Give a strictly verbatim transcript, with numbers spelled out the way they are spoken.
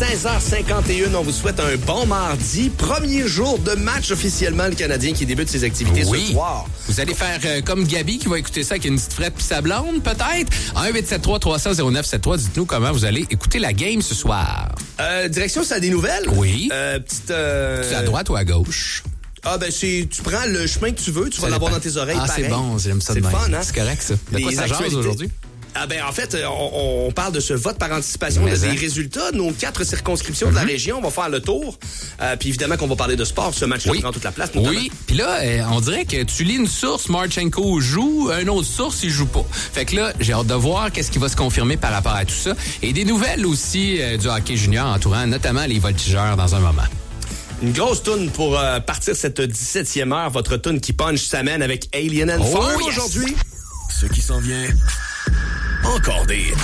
seize heures cinquante et un. On vous souhaite un bon mardi. Premier jour de match officiellement, le Canadien qui débute ses activités oui. ce soir. Vous allez faire euh, comme Gabi qui va écouter ça avec une petite frette puis sa blonde, peut-être? un huit sept trois trois zéro zéro neuf sept trois. Dites-nous comment vous allez écouter la game ce soir. Euh, direction, ça a des nouvelles? Oui. Euh, petite... Euh... C'est à droite ou à gauche? Ah ben c'est tu prends le chemin que tu veux, tu vas l'avoir dans tes oreilles. Ah, pareil. c'est bon, j'aime ça de C'est même. fun, hein? C'est correct, ça. De Les quoi ça jase actualités. aujourd'hui? Ah ben en fait, on, on parle de ce vote par anticipation. Mais Il y a hein. des résultats de nos quatre circonscriptions mm-hmm. de la région. On va faire le tour. Euh, puis évidemment qu'on va parler de sport. Ce match-là oui. prend toute la place. Notamment. Oui, puis là, euh, on dirait que tu lis une source, Marchenko joue, une autre source, il joue pas. Fait que là, j'ai hâte de voir qu'est-ce qui va se confirmer par rapport à tout ça. Et des nouvelles aussi euh, du hockey junior entourant notamment les voltigeurs dans un moment. Une grosse toune pour euh, partir cette dix-septième heure. Votre toune qui punch s'amène avec Alien and oh, Farm yes. aujourd'hui. Ce qui s'en vient, encore des